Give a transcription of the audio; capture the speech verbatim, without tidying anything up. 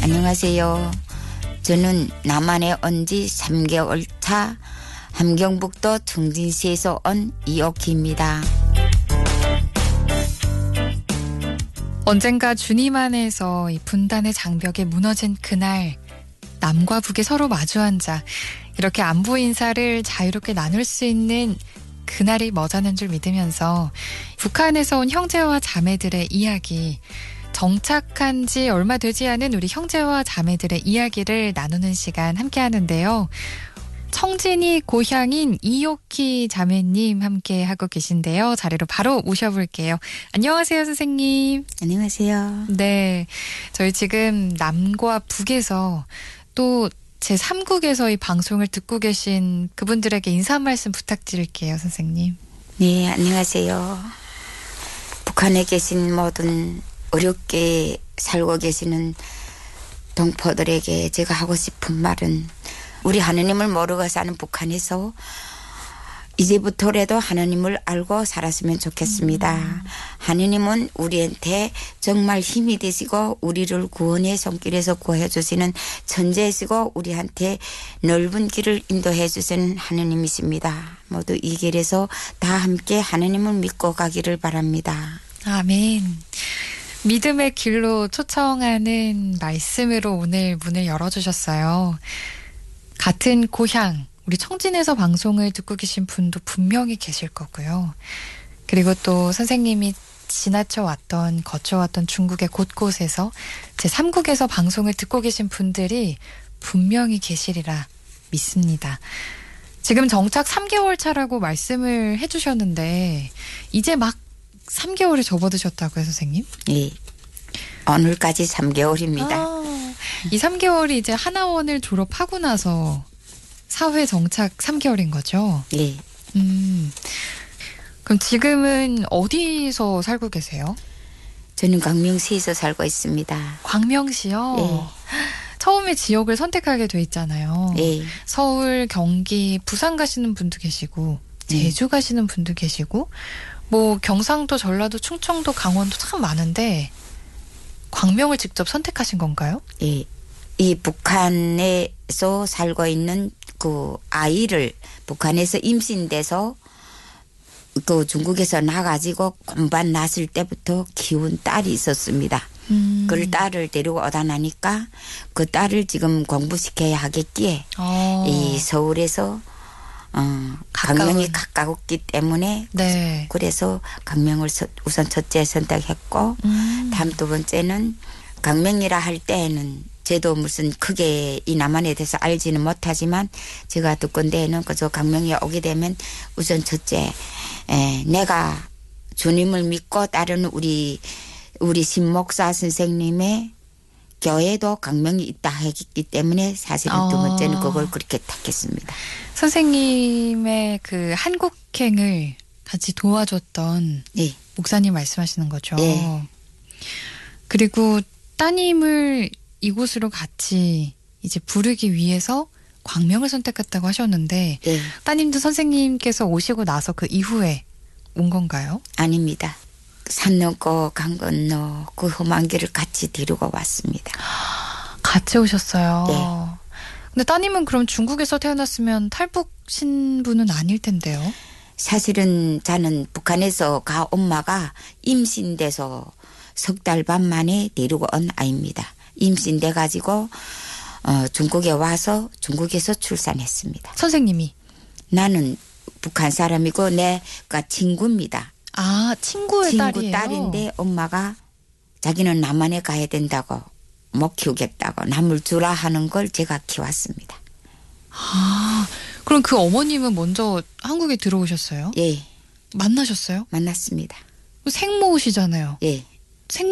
안녕하세요. 저는 남한에 온 지 삼 개월 차 함경북도 청진시에서 온 이옥희입니다. 언젠가 주님 안에서 이 분단의 장벽이 무너진 그날, 남과 북이 서로 마주 앉아 이렇게 안부 인사를 자유롭게 나눌 수 있는 그날이 머지않은 줄 믿으면서 북한에서 온 형제와 자매들의 이야기, 정착한 지 얼마 되지 않은 우리 형제와 자매들의 이야기를 나누는 시간 함께 하는데요. 청진이 고향인 이옥희 자매님 함께 하고 계신데요. 자리로 바로 모셔볼게요. 안녕하세요, 선생님. 안녕하세요. 네, 저희 지금 남과 북에서 또 제삼 국에서 이 방송을 듣고 계신 그분들에게 인사 한 말씀 부탁드릴게요, 선생님. 네, 안녕하세요. 북한에 계신 모든 어렵게 살고 계시는 동포들에게 제가 하고 싶은 말은, 우리 하느님을 모르고 사는 북한에서 이제부터라도 하느님을 알고 살았으면 좋겠습니다. 음. 하느님은 우리한테 정말 힘이 되시고 우리를 구원의 손길에서 구해 주시는 천재이시고 우리한테 넓은 길을 인도해 주시는 하느님이십니다. 모두 이 길에서 다 함께 하느님을 믿고 가기를 바랍니다. 아멘. 믿음의 길로 초청하는 말씀으로 오늘 문을 열어주셨어요. 같은 고향, 우리 청진에서 방송을 듣고 계신 분도 분명히 계실 거고요. 그리고 또 선생님이 지나쳐왔던, 거쳐왔던 중국의 곳곳에서 제삼 국에서 방송을 듣고 계신 분들이 분명히 계시리라 믿습니다. 지금 정착 삼 개월 차라고 말씀을 해주셨는데 이제 막 삼 개월이 접어드셨다고요, 선생님? 예. 오늘까지 삼 개월입니다. 아, 이 삼 개월이 이제 하나원을 졸업하고 나서 사회 정착 삼 개월인 거죠? 예. 음. 그럼 지금은 어디서 살고 계세요? 저는 광명시에서 살고 있습니다. 광명시요? 예. 처음에 지역을 선택하게 돼 있잖아요. 예. 서울, 경기, 부산 가시는 분도 계시고 제주 예. 가시는 분도 계시고 뭐 경상도, 전라도, 충청도, 강원도 참 많은데 광명을 직접 선택하신 건가요? 예. 이 북한에서 살고 있는 그 아이를 북한에서 임신돼서 그 중국에서 나가지고 공반 났을 때부터 키운 딸이 있었습니다. 음. 그 딸을 데리고 오다 나니까 그 딸을 지금 공부시켜야 하겠기에 오. 이 서울에서 어, 강명이 가까웠기 때문에 네. 그래서 강명을 우선 첫째 선택했고 음. 다음 두 번째는 강명이라 할 때에는 저도 무슨 크게 이 남한에 대해서 알지는 못하지만 제가 듣건 데에는 그저 강명이 오게 되면 우선 첫째 에, 내가 주님을 믿고 따르는 우리 우리 신목사 선생님의 교회도 강명이 있다 했기 때문에 사실은 어. 두 번째는 그걸 그렇게 택했습니다. 선생님의 그 한국행을 같이 도와줬던 네. 목사님 말씀하시는 거죠. 네. 그리고 따님을 이곳으로 같이 이제 부르기 위해서 광명을 선택했다고 하셨는데 네. 따님도 선생님께서 오시고 나서 그 이후에 온 건가요? 아닙니다. 산 넘고 강 건너 그 험한 길을 같이 데리고 왔습니다. 같이 오셨어요? 네. 근데 따님은 그럼 중국에서 태어났으면 탈북 신부는 아닐 텐데요? 사실은 저는 북한에서 가 엄마가 임신돼서 석 달 반 만에 데리고 온 아이입니다. 임신돼 가지고 어, 중국에 와서 중국에서 출산했습니다. 선생님이? 나는 북한 사람이고 내가 친구입니다. 아, 친구의 친구 딸이에요? 딸인데 엄마가 자기는 남한에 가야 된다고 못 키우겠다고 남을 주라 하는 걸 제가 키웠습니다. 아, 그럼 그 어머님은 먼저 한국에 들어오셨어요? 예. 만나셨어요? 만났습니다. 생모시잖아요. 예.